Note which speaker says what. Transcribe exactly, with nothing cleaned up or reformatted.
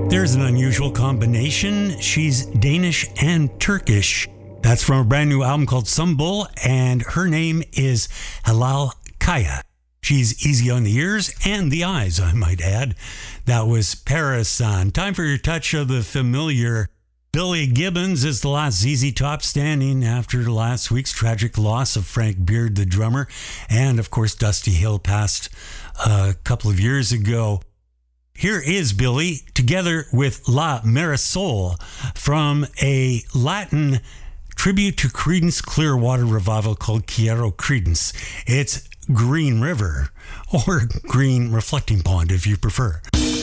Speaker 1: There's an unusual combination. She's Danish and Turkish. That's from a brand new album called Sumbul, and her name is Helal Kaya. She's easy on the ears and the eyes, I might add. That was Parasan. Time for your touch of the familiar. Billy Gibbons is the last Z Z Top standing after last week's tragic loss of Frank Beard, the drummer. And, of course, Dusty Hill passed a couple of years ago. Here is Billy together with La Marisol from a Latin tribute to Creedence Clearwater Revival called Quiero Creedence. It's Green River, or Green Reflecting Pond if you prefer.